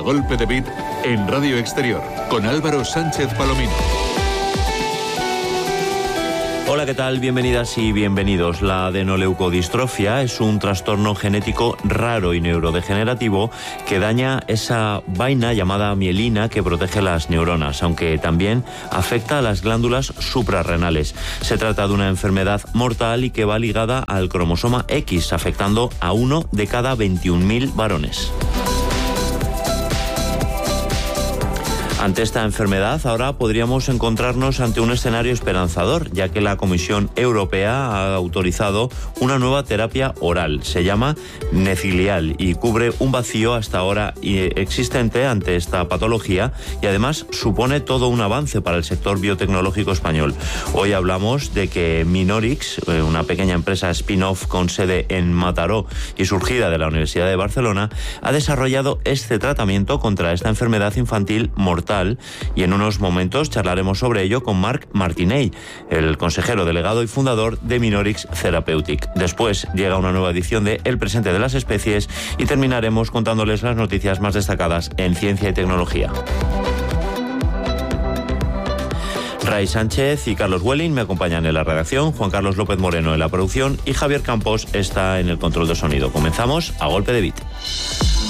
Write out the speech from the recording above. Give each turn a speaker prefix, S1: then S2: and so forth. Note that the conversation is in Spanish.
S1: golpe de beat en Radio Exterior con Álvaro Sánchez Palomino.
S2: Hola, ¿qué tal? Bienvenidas y bienvenidos. La adenoleucodistrofia es un trastorno genético raro y neurodegenerativo que daña esa vaina llamada mielina que protege las neuronas, aunque también afecta a las glándulas suprarrenales. Se trata de una enfermedad mortal y que va ligada al cromosoma X, afectando a 1 de cada 21.000 varones. Ante esta enfermedad, ahora podríamos encontrarnos ante un escenario esperanzador, ya que la Comisión Europea ha autorizado una nueva terapia oral. Se llama Nefilial y cubre un vacío hasta ahora existente ante esta patología y además supone todo un avance para el sector biotecnológico español. Hoy hablamos de que Minorix, una pequeña empresa spin-off con sede en Mataró y surgida de la Universidad de Barcelona, ha desarrollado este tratamiento contra esta enfermedad infantil mortal. Y en unos momentos charlaremos sobre ello con Marc Martinell, el consejero delegado y fundador de Minorix Therapeutic. Después llega una nueva edición de El presente de las especies y terminaremos contándoles las noticias más destacadas en ciencia y tecnología. Ray Sánchez y Carlos Welling me acompañan en la redacción, Juan Carlos López Moreno en la producción y Javier Campos está en el control de sonido. Comenzamos a golpe de beat.